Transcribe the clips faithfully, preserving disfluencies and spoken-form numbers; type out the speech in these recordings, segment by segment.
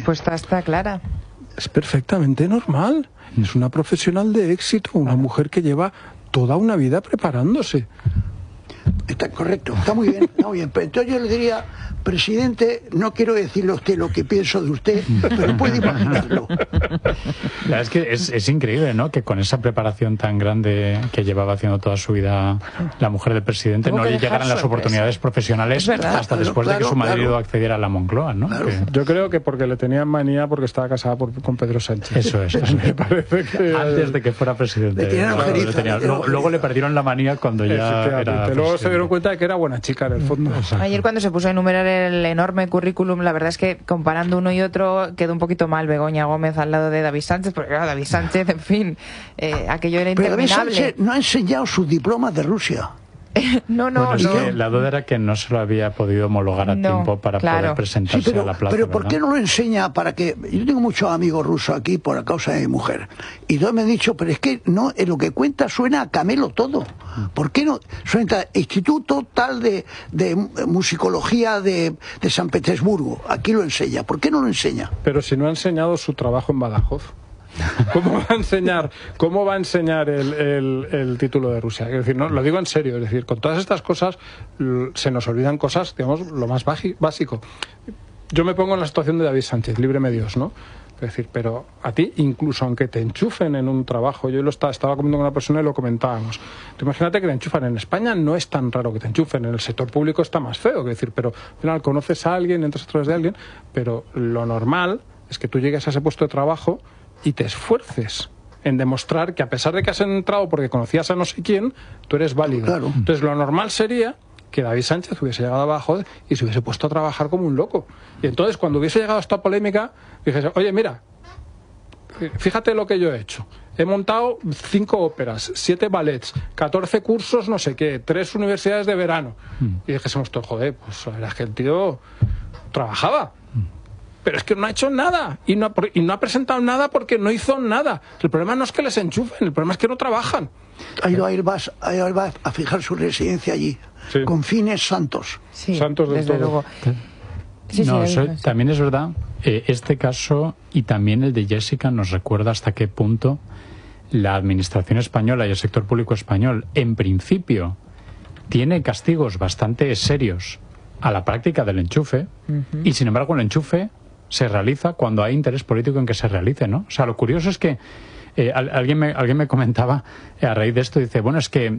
respuesta está clara. Es perfectamente normal. Es una profesional de éxito, una mujer que lleva toda una vida preparándose. Está correcto, está muy bien, está muy bien. Pero entonces yo le diría, presidente, no quiero decirle a usted lo que pienso de usted, pero puede imaginarlo. La verdad es que es, es increíble, ¿no? Que con esa preparación tan grande que llevaba haciendo toda su vida la mujer del presidente, Tuvo no que le dejar llegaran las sorpresa. oportunidades profesionales hasta Claro, después claro, de que su marido claro. accediera a la Moncloa, ¿no? Claro. Que- Yo creo que porque le tenían manía porque estaba casada por- con Pedro Sánchez. Eso es, eso Me es. parece que... Antes de que fuera presidente. Le tenían Claro, ojeriza, le tenía- le tenían luego, luego le ojeriza. perdieron la manía cuando ya era Efectivamente. Luego se dieron presidente. cuenta de que era buena chica en el fondo. Ayer cuando se puso a enumerar el enorme currículum, la verdad es que comparando uno y otro quedó un poquito mal Begoña Gómez al lado de David Sánchez, porque claro, David Sánchez, en fin, eh, aquello era Pero David interminable. Sánchez no ha enseñado sus diplomas de Rusia. No, no, Bueno, es no. que la duda era que no se lo había podido homologar a No, tiempo para claro. poder Sí, presentarse pero, a la plaza. pero ¿por qué ¿verdad? no lo enseña para que...? Yo tengo muchos amigos rusos aquí por la causa de mi mujer. Y todos me han dicho, pero es que no, en lo que cuenta suena a camelo todo. ¿Por qué no? Suena a Instituto tal de, de musicología de, de San Petersburgo. Aquí lo enseña. ¿Por qué no lo enseña? Pero si no ha enseñado su trabajo en Badajoz. ¿Cómo va a enseñar, cómo va a enseñar el, el, el título de Rusia? Es decir, no, lo digo en serio, es decir, con todas estas cosas l- se nos olvidan cosas, digamos, lo más baji- básico. Yo me pongo en la situación de David Sánchez, líbreme Dios, ¿no? Es decir, pero a ti, incluso aunque te enchufen en un trabajo, yo lo estaba, estaba comiendo con una persona y lo comentábamos. Tú imagínate que te enchufan en España, no es tan raro que te enchufen, en el sector público está más feo, es decir, pero al final conoces a alguien, entras a través de alguien, pero lo normal es que tú llegues a ese puesto de trabajo y te esfuerces en demostrar que a pesar de que has entrado porque conocías a no sé quién, tú eres válido. Claro. Entonces lo normal sería que David Sánchez hubiese llegado abajo y se hubiese puesto a trabajar como un loco. Y entonces cuando hubiese llegado a esta polémica, dijese, oye, mira, fíjate lo que yo he hecho. He montado cinco óperas, siete ballets, catorce cursos, no sé qué, tres universidades de verano. Y dijésemos todo, joder, pues la verdad es que el tío trabajaba. Pero es que no ha hecho nada y no, ha, y no ha presentado nada porque no hizo nada. El problema no es que les enchufen, el problema es que no trabajan. Ha ido a Airbus, a Airbus a fijar su residencia allí, Sí. con fines santos. Sí, Santos del desde todo. luego. Sí, sí, no, David, eso no sé. también es verdad. Eh, este caso y también el de Jessica nos recuerda hasta qué punto la administración española y el sector público español, en principio, tiene castigos bastante serios a la práctica del enchufe, uh-huh. y sin embargo el enchufe se realiza cuando hay interés político en que se realice, ¿no? O sea, lo curioso es que eh, alguien, me, alguien me comentaba eh, a raíz de esto, dice, bueno, es que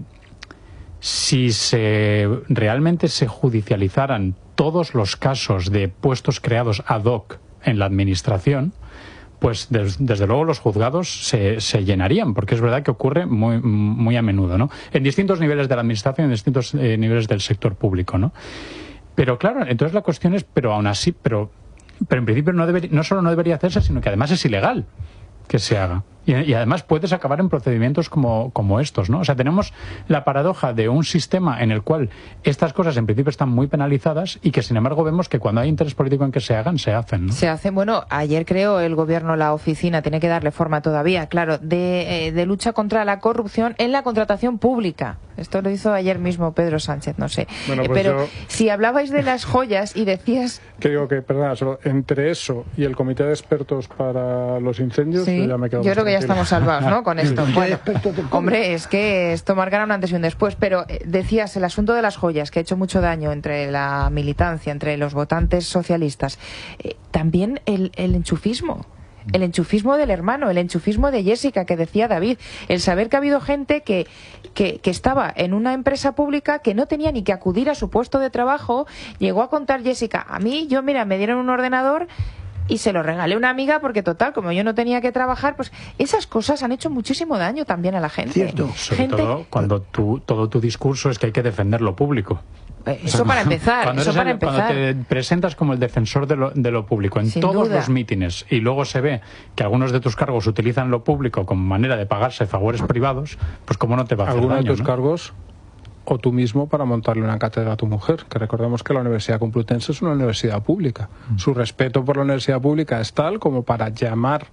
si se realmente se judicializaran todos los casos de puestos creados ad hoc en la administración, pues des, desde luego los juzgados se, se llenarían, porque es verdad que ocurre muy, muy a menudo, ¿no? En distintos niveles de la administración, en distintos eh, niveles del sector público, ¿no? Pero claro, entonces la cuestión es, pero aún así, pero, pero en principio no, debería, no solo no debería hacerse, sino que además es ilegal que se haga. Y, y además puedes acabar en procedimientos como, como estos, ¿no? O sea, tenemos la paradoja de un sistema en el cual estas cosas en principio están muy penalizadas y que sin embargo vemos que cuando hay interés político en que se hagan, se hacen, ¿no? Se hacen, bueno, ayer creo el gobierno, la oficina, tiene que darle forma todavía, claro, de, eh, de lucha contra la corrupción en la contratación pública. Esto lo hizo ayer mismo Pedro Sánchez, no sé. Bueno, eh, pues pero yo... si hablabais de las joyas y decías... Que digo que, perdona, solo entre eso y el comité de expertos para los incendios, Sí, yo ya me quedo yo creo que ya tranquilo. estamos salvados, ¿no? Con esto. Sí. Bueno, Expertos del COVID. hombre, es que esto marcará un antes y un después, pero eh, decías el asunto de las joyas, que ha hecho mucho daño entre la militancia, entre los votantes socialistas. Eh, también el, el enchufismo. El enchufismo del hermano, el enchufismo de Jessica, que decía David, el saber que ha habido gente que, que, que estaba en una empresa pública que no tenía ni que acudir a su puesto de trabajo. Llegó a contar Jessica, a mí, yo mira, me dieron un ordenador y se lo regalé a una amiga porque total, como yo no tenía que trabajar, pues esas cosas han hecho muchísimo daño también a la gente. Cierto. Sobre Gente- todo cuando tu, todo tu discurso es que hay que defender lo público. Eh, Eso para empezar, Cuando, eso eres para el- cuando empezar. te presentas como el defensor de lo, de lo público en Sin todos duda. los mítines y luego se ve que algunos de tus cargos utilizan lo público como manera de pagarse favores privados, pues cómo no te va a hacer Alguno de daño, tus ¿no? cargos o tú mismo para montarle una cátedra a tu mujer, que recordemos que la Universidad Complutense es una universidad pública. Mm. Su respeto por la universidad pública es tal como para llamar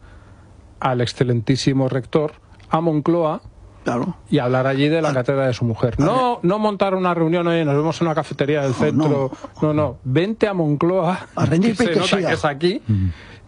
al excelentísimo rector a Moncloa Claro. y hablar allí de la cátedra de su mujer. No, no montar una reunión, oye, nos vemos en una cafetería del centro. No, no, vente a Moncloa, A rendir que se nota pleitesía. que es aquí,